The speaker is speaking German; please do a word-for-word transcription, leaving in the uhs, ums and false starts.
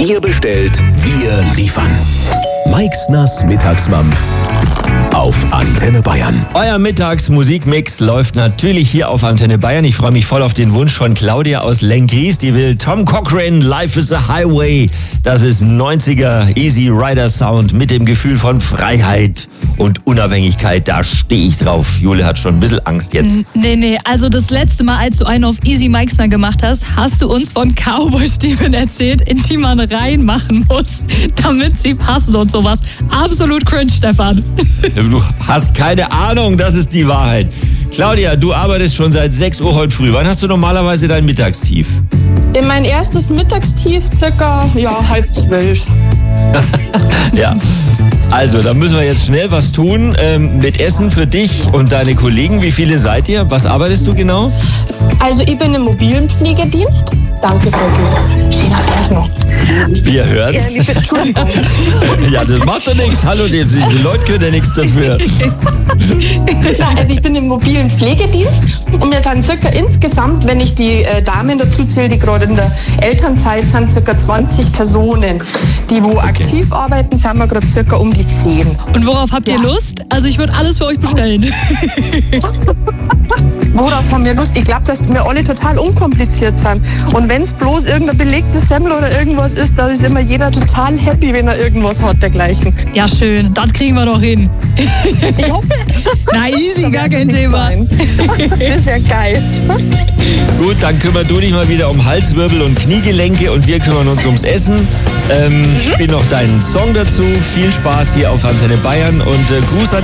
Ihr bestellt, wir liefern. Meixners Mittagsmampf auf Antenne Bayern. Euer Mittagsmusikmix läuft natürlich hier auf Antenne Bayern. Ich freue mich voll auf den Wunsch von Claudia aus Lenggries. Die will Tom Cochrane, Life is a Highway. Das ist neunziger Easy Rider Sound mit dem Gefühl von Freiheit und Unabhängigkeit. Da stehe ich drauf. Jule hat schon ein bisschen Angst jetzt. Nee, nee, also das letzte Mal, als du einen auf Easy Meixner gemacht hast, hast du uns von Cowboy-Stiefeln erzählt, in die man reinmachen muss, damit sie passen und sowas. Absolut cringe, Stefan. Du hast keine Ahnung, das ist die Wahrheit. Claudia, du arbeitest schon seit sechs Uhr heute früh. Wann hast du normalerweise dein Mittagstief? In mein erstes Mittagstief circa ja, halb zwölf. Ja, also da müssen wir jetzt schnell was tun ähm, mit Essen für dich und deine Kollegen. Wie viele seid ihr? Was arbeitest du genau? Also ich bin im mobilen Pflegedienst. Danke, Frau Schöner Tag noch. Wir hören's. Ja, liebe Entschuldigung. Ja, das macht doch nichts. Hallo, die, die Leute können ja nichts dafür. Ja, also ich bin im mobilen Pflegedienst und wir sind circa insgesamt, wenn ich die äh, Damen dazu zähle, die gerade in der Elternzeit sind, circa zwanzig Personen. Die, wo okay. aktiv arbeiten, sind wir gerade circa um die zehn. Und worauf habt ihr ja. Lust? Also ich würde alles für euch bestellen. Worauf haben wir Lust? Ich glaube, dass wir alle total unkompliziert sind. Und wenn es bloß irgendein belegtes Semmel oder irgendwas ist, da ist immer jeder total happy, wenn er irgendwas hat dergleichen. Ja, schön. Das kriegen wir doch hin. Ich hoffe. Na, easy, gar kein Thema. Das wäre geil. Gut, dann kümmern du dich mal wieder um Halswirbel und Kniegelenke und wir kümmern uns ums Essen. Ähm, spiel noch deinen Song dazu. Viel Spaß hier auf Antenne Bayern und äh, Gruß an